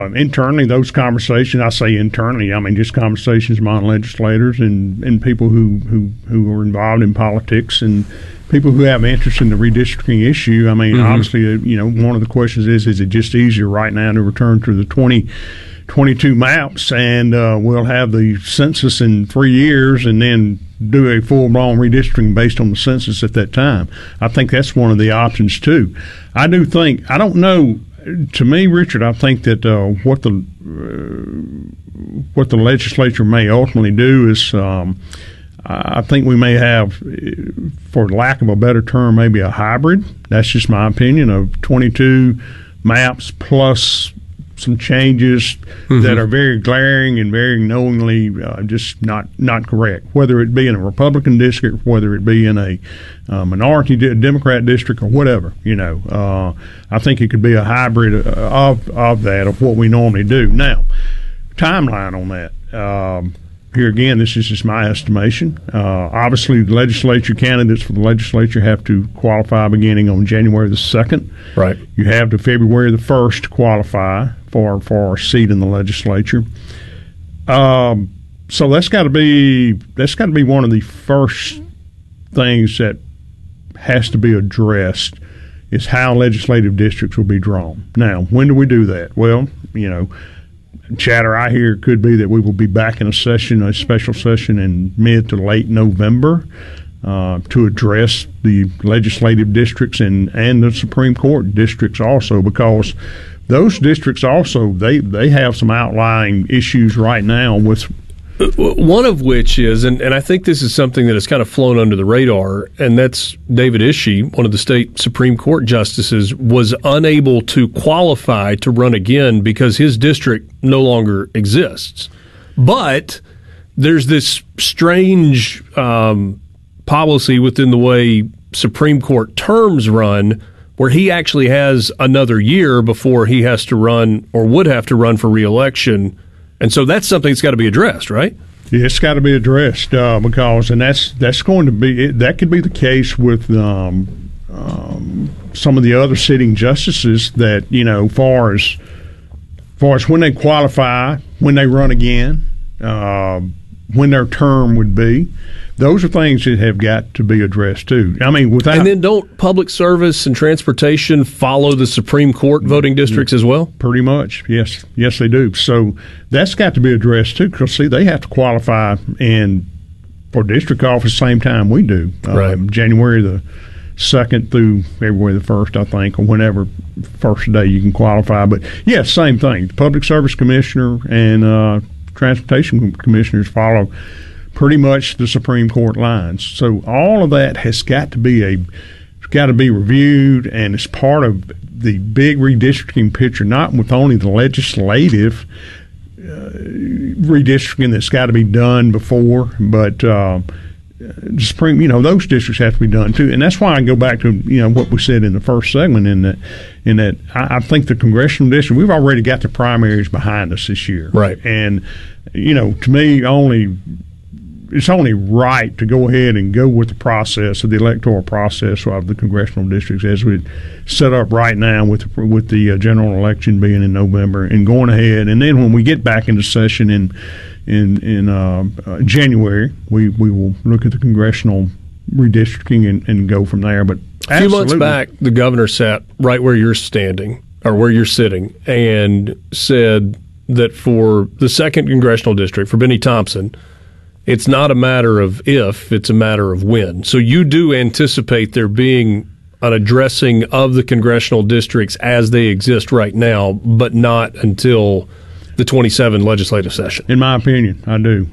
Internally, those conversations, I say internally, I mean just conversations among legislators and people who are involved in politics and people who have interest in the redistricting issue. I mean, obviously, one of the questions is it just easier right now to return to the 2022 maps and we'll have the census in 3 years and then do a full-blown redistricting based on the census at that time. I think that's one of the options, too. I don't know. To me, Richard, I think that what the legislature may ultimately do is I think we may have, for lack of a better term, maybe a hybrid. That's just my opinion of 22 maps plus some changes that are very glaring and very knowingly just not correct, whether it be in a Republican district, whether it be in a minority Democrat district or whatever. I think it could be a hybrid of that, of what we normally do. Now, timeline on that. Here again, this is just my estimation. Obviously, the legislature candidates for the legislature have to qualify beginning on January the 2nd. Right. You have to February the 1st to qualify for a seat in the legislature. So that's got to be one of the first things that has to be addressed is how legislative districts will be drawn. Now, when do we do that? Well, chatter I hear could be that we will be back in a special session in mid to late November to address the legislative districts and the Supreme Court districts also, because those districts also, they have some outlying issues right now with. One of which is, and I think this is something that has kind of flown under the radar, and that's David Ishii, one of the state Supreme Court justices, was unable to qualify to run again because his district no longer exists. But there's this strange policy within the way Supreme Court terms run where he actually has another year before he has to run or would have to run for re-election. And so that's something that's got to be addressed, right? Yeah, it's got to be addressed because, and that's going to be, that could be the case with some of the other sitting justices that, far as when they qualify, when they run again, when their term would be. Those are things that have got to be addressed too. I mean, without, and then don't public service and transportation follow the Supreme Court voting districts as well? Pretty much, yes, they do. So that's got to be addressed too, because see, they have to qualify for district office the same time we do. Right. January the 2nd through February the 1st, I think, or whenever first day you can qualify. But yeah, same thing. The Public Service Commissioner and Transportation Commissioners follow pretty much the Supreme Court lines. So all of that has got to be reviewed, and it's part of the big redistricting picture, not with only the legislative redistricting that's got to be done before, but the Supreme, those districts have to be done too. And that's why I go back to, what we said in the first segment in that I think the congressional district, we've already got the primaries behind us this year. Right. And, to me, it's only right to go ahead and go with the process of the electoral process of the congressional districts as we set up right now with the general election being in November and going ahead. And then when we get back into session in January, we will look at the congressional redistricting and go from there. But a few months back, the governor sat right where you're standing or where you're sitting and said that for the 2nd congressional district, for Benny Thompson, it's not a matter of if, it's a matter of when. So you do anticipate there being an addressing of the congressional districts as they exist right now, but not until the 27 legislative session. In my opinion, I do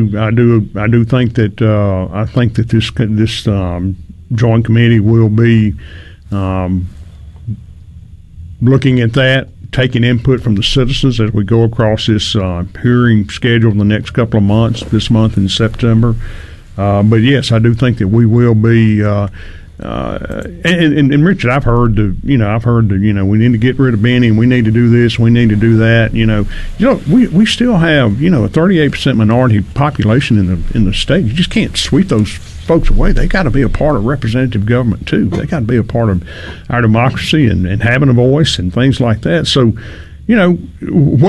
think that this joint committee will be looking at that, taking input from the citizens as we go across this hearing schedule in the next couple of months, this month in September. But yes, I do think that we will be. And Richard, I've heard we need to get rid of Benny, and we need to do this, we need to do that. We still have a 38% minority population in the state. You just can't sweep those folks away. They got to be a part of representative government too. They got to be a part of our democracy and having a voice and things like that. So, what